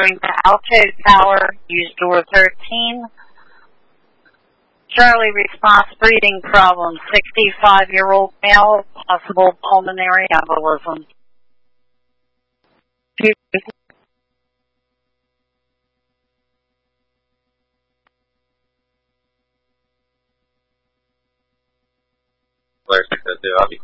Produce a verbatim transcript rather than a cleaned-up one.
entering the Alto Tower. Use door thirteen. Charlie response, breathing problem, sixty-five-year-old male, possible pulmonary embolism. Flare six oh two, I'll be